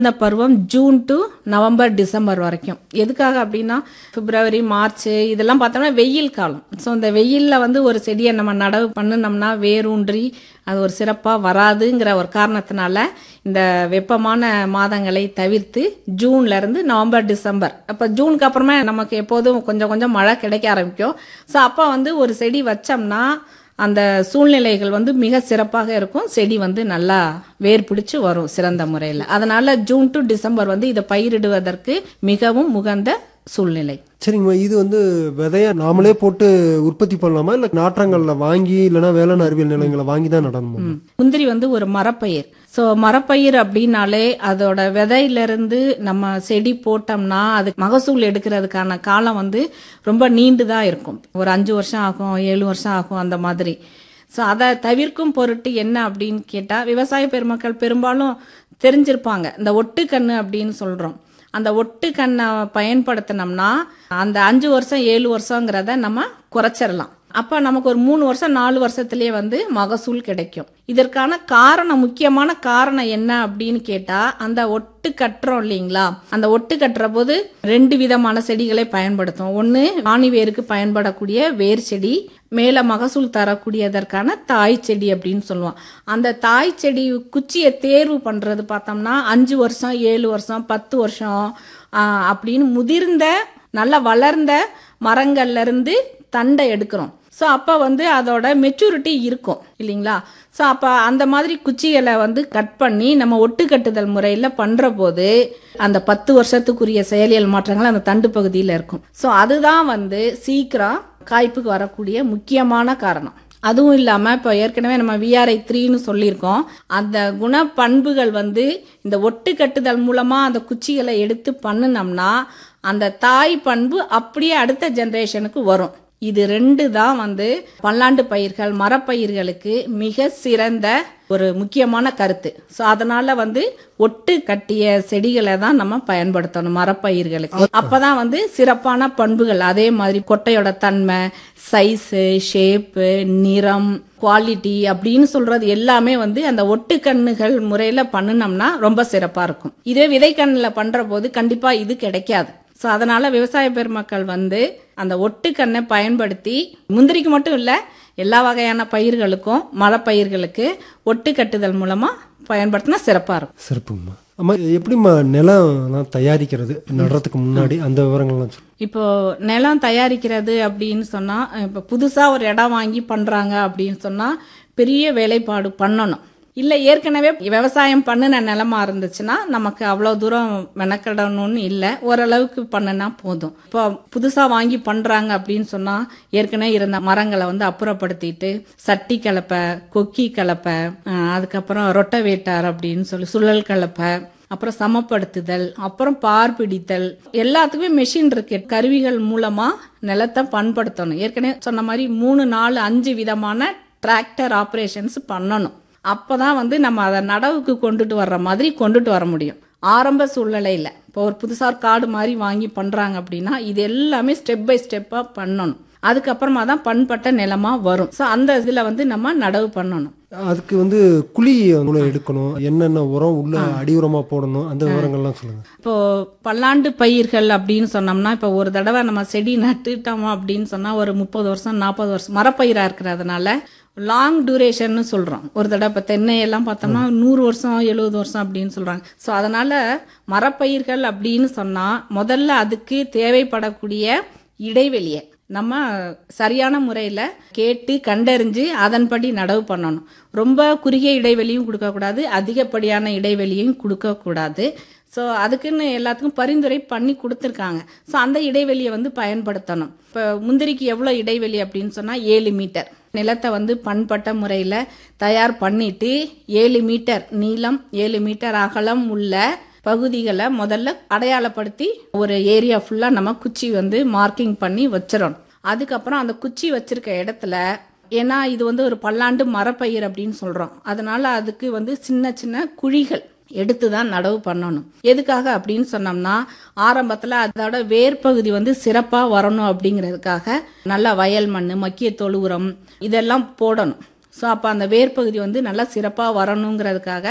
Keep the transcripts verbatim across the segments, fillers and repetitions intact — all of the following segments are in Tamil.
இந்த பருவம் ஜூன் டு நவம்பர் டிசம்பர் வரைக்கும். எதுக்காக அப்படின்னா பிப்ரவரி மார்ச் இதெல்லாம் பார்த்தோம்னா வெயில் காலம். ஸோ இந்த வெயிலில் வந்து ஒரு செடியை நம்ம நடவு பண்ணினோம்னா வேரூன்றி அது ஒரு சிறப்பாக வராதுங்கிற ஒரு காரணத்தினால இந்த வெப்பமான மாதங்களை தவிர்த்து ஜூன்ல இருந்து நவம்பர் டிசம்பர், அப்போ ஜூனுக்கு அப்புறமா நமக்கு எப்போதும் கொஞ்சம் கொஞ்சம் மழை கிடைக்க ஆரம்பிக்கும். ஸோ அப்போ வந்து ஒரு செடி வச்சோம்னா அந்த சூழ்நிலைகள் வந்து மிக சிறப்பாக இருக்கும். செடி வந்து நல்லா வேர் பிடிச்சு வரும் சிறந்த முறையில். அதனால ஜூன் டு டிசம்பர் வந்து இதை பயிரிடுவதற்கு மிகவும் உகந்த சூழ்நிலை. சரிங்கம்மா, இது வந்து விதைய நாமளே போட்டு உற்பத்தி பண்ணலாமா இல்ல நாற்றங்கள்ல வாங்கி இல்லைன்னா வேளாண் அறிவியல் நிலையங்களை வாங்கி தான் நடணுமா? முந்திரி வந்து ஒரு மரப்பயிர். ஸோ மரப்பயிர் அப்படின்னாலே அதோட விதையிலிருந்து நம்ம செடி போட்டோம்னா அது மகசூல் எடுக்கிறதுக்கான காலம் வந்து ரொம்ப நீண்டு தான் இருக்கும். ஒரு அஞ்சு வருஷம் ஆகும், ஏழு வருஷம் ஆகும் அந்த மாதிரி. ஸோ அதை தவிர்க்கும் பொருட்டு என்ன அப்படின்னு கேட்டால் விவசாய பெருமக்கள் பெரும்பாலும் தெரிஞ்சிருப்பாங்க. இந்த ஒட்டுக்கண்ணு அப்படின்னு சொல்கிறோம். அந்த ஒட்டுக்கண்ணை பயன்படுத்தினோம்னா அந்த அஞ்சு வருஷம் ஏழு வருஷங்கிறத நம்ம குறைச்சிடலாம். அப்போ நமக்கு ஒரு மூணு வருஷம் நாலு வருஷத்துலேயே வந்து மகசூல் கிடைக்கும். இதற்கான காரணம், முக்கியமான காரணம் என்ன அப்படின்னு கேட்டால் அந்த ஒட்டு கட்டுறோம் இல்லைங்களா, அந்த ஒட்டு கட்டுற போது ரெண்டு விதமான செடிகளை பயன்படுத்தும். ஒன்று ஆணி வேருக்கு பயன்படக்கூடிய வேர் செடி, மேலே மகசூல் தரக்கூடியதற்கான தாய் செடி அப்படின்னு சொல்லுவோம். அந்த தாய் செடி குச்சியை தேர்வு பண்ணுறது பார்த்தோம்னா அஞ்சு வருஷம் ஏழு வருஷம் பத்து வருஷம் அப்படின்னு முதிர்ந்த நல்லா வளர்ந்த மரங்கள்ல இருந்து தண்டை எடுக்கிறோம். ஸோ அப்போ வந்து அதோட மெச்சூரிட்டி இருக்கும் இல்லைங்களா. ஸோ அப்போ அந்த மாதிரி குச்சிகளை வந்து கட் பண்ணி நம்ம ஒட்டு கட்டுதல் முறையில் பண்ணுற போது அந்த பத்து வருஷத்துக்குரிய செயலியல் மாற்றங்கள் அந்த தண்டு பகுதியில் இருக்கும். ஸோ அதுதான் வந்து சீக்கிரம் காய்ப்புக்கு வரக்கூடிய முக்கியமான காரணம். அதுவும் இல்லாமல் இப்போ ஏற்கனவே நம்ம விஆர்ஐ த்ரீன்னு சொல்லியிருக்கோம். அந்த குண பண்புகள் வந்து இந்த ஒட்டு கட்டுதல் மூலமாக அந்த குச்சிகளை எடுத்து பண்ணினோம்னா அந்த தாய் பண்பு அப்படியே அடுத்த ஜென்ரேஷனுக்கு வரும். இது ரெண்டு தான் வந்து பல்லாண்டு பயிர்கள் மரப்பயிர்களுக்கு மிக சிறந்த ஒரு முக்கியமான கருத்து. ஸோ அதனால வந்து ஒட்டு கட்டிய செடிகளை தான் நம்ம பயன்படுத்தணும் மரப்பயிர்களுக்கு. அப்பதான் வந்து சிறப்பான பண்புகள், அதே மாதிரி கொட்டையோட தன்மை, சைஸு, ஷேப்பு, நிறம், குவாலிட்டி அப்படின்னு சொல்றது எல்லாமே வந்து அந்த ஒட்டுக்கண்ணுகள் முறையில பண்ணினோம்னா ரொம்ப சிறப்பா இருக்கும். இதே விதைக்கண்ணில் பண்ற போது கண்டிப்பா இது கிடைக்காது. ஸோ அதனால விவசாய பெருமக்கள் வந்து அந்த ஒட்டுக்கண்ணை பயன்படுத்தி முந்திரிக்கு மட்டும் இல்லை எல்லா வகையான பயிர்களுக்கும் மரப்பயிர்களுக்கு ஒட்டு கட்டுதல் மூலமா பயன்படுத்தினா சிறப்பா இருக்கும். சிறப்புங்கம்மா. அம்மா, எப்படிம்மா நிலம் தயாரிக்கிறது நடுறதுக்கு முன்னாடி அந்த விவரங்கள்லாம் சொல்லு. இப்போ நிலம் தயாரிக்கிறது அப்படின்னு சொன்னா இப்போ புதுசா ஒரு இடம் வாங்கி பண்றாங்க அப்படின்னு சொன்னா பெரிய வேலைப்பாடு பண்ணணும். இல்லை ஏற்கனவே விவசாயம் பண்ணின நிலமா இருந்துச்சுன்னா நமக்கு அவ்வளோ தூரம் மெனக்கிடணும்னு இல்லை, ஓரளவுக்கு பண்ணினா போதும். இப்போ புதுசாக வாங்கி பண்ணுறாங்க அப்படின்னு சொன்னால் ஏற்கனவே இருந்த மரங்களை வந்து அப்புறப்படுத்திட்டு சட்டி கலப்பை, கொக்கி கலப்பை, அதுக்கப்புறம் ரொட்டவேட்டார் அப்படின்னு சொல்லி சுழல் கலப்பை, அப்புறம் சமப்படுத்துதல், அப்புறம் பார் பிடித்தல், எல்லாத்துக்குமே மெஷின் இருக்கு. கருவிகள் மூலமா நிலத்தை பண்படுத்தணும். ஏற்கனவே சொன்ன மாதிரி மூணு நாலு அஞ்சு விதமான டிராக்டர் ஆப்ரேஷன்ஸ் பண்ணணும். அப்பதான் வந்து நம்ம அதை நடவுக்கு கொண்டுட்டு வர்ற மாதிரி கொண்டுட்டு வர முடியும். ஆரம்ப சூழ்நிலையில் இப்போ ஒரு புதுசாக காடு மாதிரி வாங்கி பண்றாங்க அப்படின்னா இது எல்லாமே ஸ்டெப் பை ஸ்டெப்பா பண்ணணும். அதுக்கப்புறமா தான் பண்பட்ட நிலமா வரும். ஸோ அந்த இதுல வந்து நம்ம நடவு பண்ணணும். அதுக்கு வந்து குழி எடுக்கணும், என்னென்ன உரம் உள்ள அடி உரமா போடணும், அந்த விவரங்கள்லாம் சொல்லுங்க. இப்போ பல்லாண்டு பயிர்கள் அப்படின்னு சொன்னோம்னா இப்போ ஒரு தடவை நம்ம செடி நட்டுட்டோம் அப்படின்னு சொன்னா ஒரு முப்பது வருஷம் நாற்பது வருஷம் மரப்பயிரா இருக்கிறதுனால லாங் டியூரேஷன் சொல்றோம். ஒரு தடவை இப்போ தென்னையெல்லாம் பார்த்தோம்னா நூறு வருஷம் எழுபது வருஷம் அப்படின்னு சொல்றாங்க. ஸோ அதனால மரப்பயிர்கள் அப்படின்னு சொன்னா முதல்ல அதுக்கு தேவைப்படக்கூடிய இடைவெளியை நம்ம சரியான முறையில் கேட்டு கண்டறிஞ்சு அதன்படி நடவு பண்ணணும். ரொம்ப குறுகிய இடைவெளியும் கொடுக்கக்கூடாது, அதிகப்படியான இடைவெளியும் கொடுக்கக்கூடாது. ஸோ அதுக்குன்னு எல்லாத்துக்கும் பரிந்துரை பண்ணி கொடுத்துருக்காங்க. ஸோ அந்த இடைவெளியை வந்து பயன்படுத்தணும். இப்போ முந்திரிக்கு எவ்வளோ இடைவெளி அப்படின்னு சொன்னால் ஏழு மீட்டர் நிலத்தை வந்து பண்பட்ட முறையில் தயார் பண்ணிட்டு ஏழு மீட்டர் நீளம் ஏழு மீட்டர் அகலம் உள்ள பகுதிகளை முதல்ல அடையாளப்படுத்தி ஒரு ஏரியா ஃபுல்லா நம்ம குச்சி வந்து மார்க்கிங் பண்ணி வச்சிடணும். அதுக்கப்புறம் அந்த குச்சி வச்சிருக்க இடத்துல, ஏன்னா இது வந்து ஒரு பல்லாண்டு மரப்பயிர் அப்படின்னு சொல்றோம், அதனால அதுக்கு வந்து சின்ன சின்ன குழிகள் எடுத்து தான் நடவு பண்ணணும். எதுக்காக அப்படின்னு சொன்னோம்னா ஆரம்பத்தில் அதோட வேர்பகுதி வந்து சிறப்பாக வரணும் அப்படிங்கிறதுக்காக நல்லா வயல் மண், மக்கிய தொழு உரம் இதெல்லாம் போடணும். ஸோ அப்போ அந்த வேர்பகுதி வந்து நல்லா சிறப்பாக வரணுங்கிறதுக்காக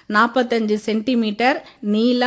நாற்பத்தஞ்சு சென்டிமீட்டர் நீளம்